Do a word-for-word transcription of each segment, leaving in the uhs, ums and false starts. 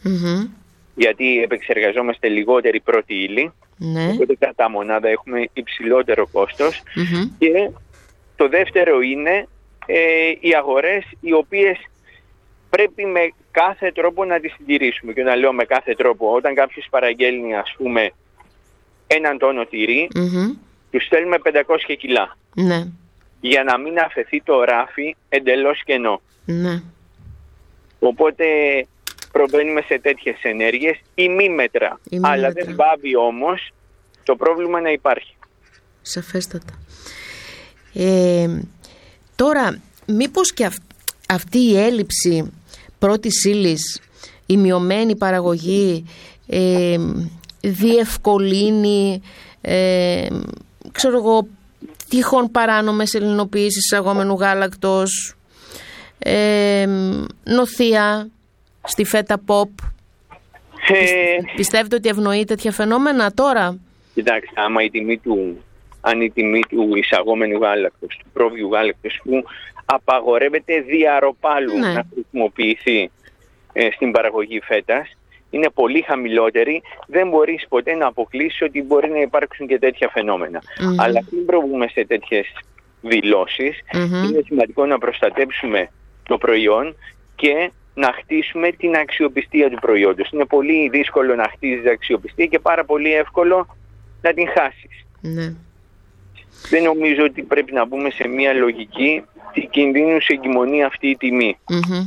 Mm-hmm. Γιατί επεξεργαζόμαστε λιγότερη πρώτη ύλη, ναι. οπότε κατά μονάδα έχουμε υψηλότερο κόστος. Mm-hmm. Και το δεύτερο είναι ε, οι αγορές, οι οποίες πρέπει με κάθε τρόπο να τις συντηρήσουμε. Και όταν λέω με κάθε τρόπο, όταν κάποιος παραγγέλνει, ας πούμε, έναν τόνο τυρί, mm-hmm. του στέλνουμε πεντακόσια κιλά. Ναι. Για να μην αφαιθεί το ράφι εντελώς κενό. Ναι. Οπότε προβαίνουμε σε τέτοιες ενέργειες ημίμετρα. Αλλά δεν πάβει όμως το πρόβλημα να υπάρχει. Σαφέστατα. Ε, τώρα, μήπως και αυ- αυτή η έλλειψη πρώτης ύλης, η μειωμένη παραγωγή ε, διευκολύνει ε, ξέρω εγώ τυχόν παράνομες ελληνοποιήσεις εισαγόμενου γάλακτος, ε, νοθεία στη φέτα pop. Ε, Πιστεύετε ότι ευνοεί τέτοια φαινόμενα τώρα? Κοιτάξτε, άμα η τιμή του, αν η τιμή του εισαγόμενου γάλακτος, του πρόβειου γάλακτος, που απαγορεύεται διαρροπάλου ναι. να χρησιμοποιηθεί ε, στην παραγωγή φέτας, είναι πολύ χαμηλότερη, δεν μπορείς ποτέ να αποκλείσεις ότι μπορεί να υπάρξουν και τέτοια φαινόμενα. Mm-hmm. Αλλά πριν προβούμε σε τέτοιες δηλώσεις, mm-hmm. είναι σημαντικό να προστατέψουμε το προϊόν και να χτίσουμε την αξιοπιστία του προϊόντος. Είναι πολύ δύσκολο να χτίζεις αξιοπιστία και πάρα πολύ εύκολο να την χάσεις. Mm-hmm. Δεν νομίζω ότι πρέπει να μπούμε σε μια λογική τι κινδύνου εγκυμονεί αυτή η τιμή. Mm-hmm.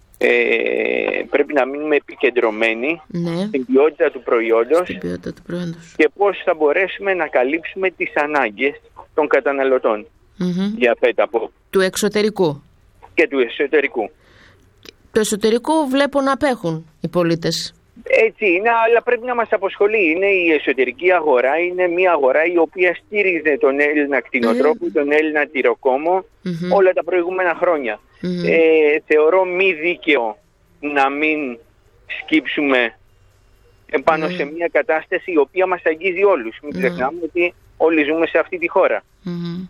Ε, πρέπει να μείνουμε επικεντρωμένοι ναι. στην ποιότητα του προϊόντος, στην ποιότητα του προϊόντος και πώς θα μπορέσουμε να καλύψουμε τις ανάγκες των καταναλωτών mm-hmm. για φέτα pop. Του εξωτερικού Και του εσωτερικού. Το εσωτερικό βλέπω να απέχουν οι πολίτες. Έτσι είναι, αλλά πρέπει να μας αποσχολεί. Είναι η εσωτερική αγορά, είναι μια αγορά η οποία στήριζε τον Έλληνα κτηνοτρόφο, mm. τον Έλληνα τυροκόμο mm-hmm. όλα τα προηγούμενα χρόνια. Mm-hmm. Ε, θεωρώ μη δίκαιο να μην σκύψουμε επάνω mm. σε μια κατάσταση η οποία μας αγγίζει όλους. Μην ξεχνάμε mm. ότι όλοι ζούμε σε αυτή τη χώρα. Mm-hmm.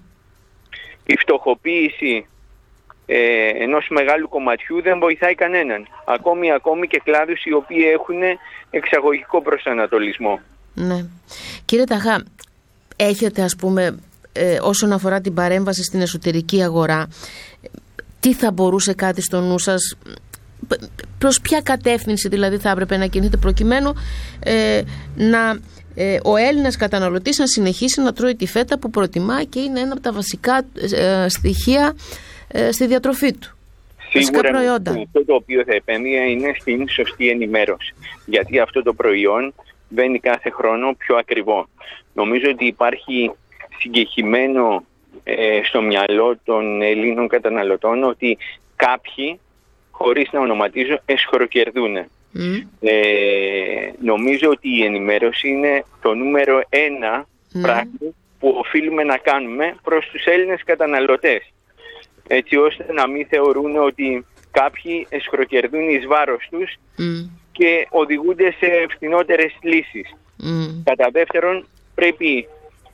Η φτωχοποίηση Ε, ενός μεγάλου κομματιού δεν βοηθάει κανέναν. Ακόμη, ακόμη και κλάδους οι οποίοι έχουν εξαγωγικό προσανατολισμό. Ναι. Κύριε Ταχά, έχετε ας πούμε ε, όσον αφορά την παρέμβαση στην εσωτερική αγορά, τι θα μπορούσε κάτι στο νου σας, προς ποια κατεύθυνση δηλαδή θα έπρεπε να κινηθείτε προκειμένου ε, να ε, ο Έλληνας καταναλωτής να συνεχίσει να τρώει τη φέτα που προτιμά και είναι ένα από τα βασικά ε, στοιχεία στη διατροφή του. Σίγουρα αυτό το οποίο θα επέμβεια είναι στην σωστή ενημέρωση. Γιατί αυτό το προϊόν βαίνει κάθε χρόνο πιο ακριβό. Νομίζω ότι υπάρχει συγκεκριμένο ε, στο μυαλό των Ελλήνων καταναλωτών ότι κάποιοι, χωρίς να ονοματίζω, εσχροκερδούν. Mm. Ε, νομίζω ότι η ενημέρωση είναι το νούμερο ένα mm. πράγμα που οφείλουμε να κάνουμε προς τους Έλληνες καταναλωτές. Έτσι ώστε να μην θεωρούν ότι κάποιοι εσχροκερδούν εις βάρος τους mm. και οδηγούνται σε φθηνότερες λύσεις. Mm. Κατά δεύτερον, πρέπει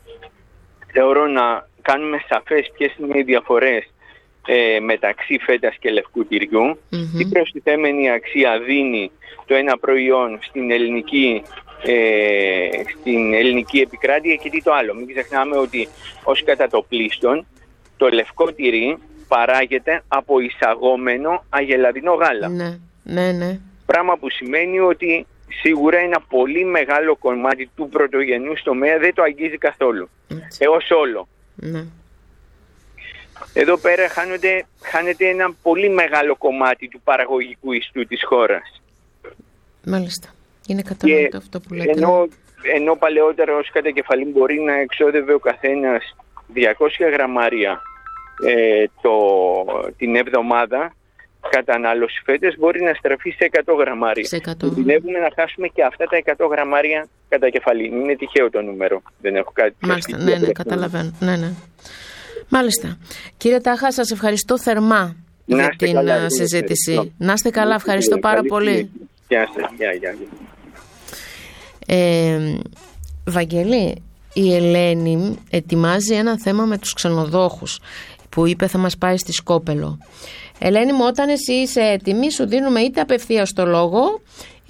θεωρώ να κάνουμε σαφές ποιες είναι οι διαφορές ε, μεταξύ φέτας και λευκού τυριού, mm-hmm. τι προστιθέμενη αξία δίνει το ένα προϊόν στην ελληνική, ε, στην ελληνική επικράτεια και τι το άλλο. Μην ξεχνάμε ότι ως κατά το πλείστον το λευκό τυρί παράγεται από εισαγόμενο αγελαδινό γάλα. Ναι, ναι, ναι. Πράγμα που σημαίνει ότι σίγουρα ένα πολύ μεγάλο κομμάτι του πρωτογενούς τομέα δεν το αγγίζει καθόλου. Έτσι. Έως όλο. Ναι. Εδώ πέρα χάνεται, χάνεται ένα πολύ μεγάλο κομμάτι του παραγωγικού ιστού της χώρας. Μάλιστα. Είναι κατανοητό αυτό που λέτε. Ενώ, ενώ παλαιότερα ως κατακεφαλή μπορεί να εξόδευε ο καθένας διακόσια γραμμάρια Ε, το, την εβδομάδα, κατανάλωση φέτες μπορεί να στραφεί σε εκατό γραμμάρια. Κινδυνεύουμε να χάσουμε και αυτά τα εκατό γραμμάρια κατά κεφαλή. Είναι τυχαίο το νούμερο. Δεν έχω κάτι. Μάλιστα, ναι, ναι, καταλαβαίνω. Ναι, ναι. Μάλιστα. Κύριε Τάχα, σας ευχαριστώ θερμά να για την καλά, συζήτηση. Είναι. Να είστε καλά, ευχαριστώ πάρα καλή πολύ. Γεια σας. Γεια, γεια. Ε, Βαγγέλη, η Ελένη ετοιμάζει ένα θέμα με τους ξενοδόχους που είπε θα μας πάει στη Σκόπελο. Ελένη μου, όταν εσύ είσαι έτοιμη σου δίνουμε είτε απευθείας το λόγο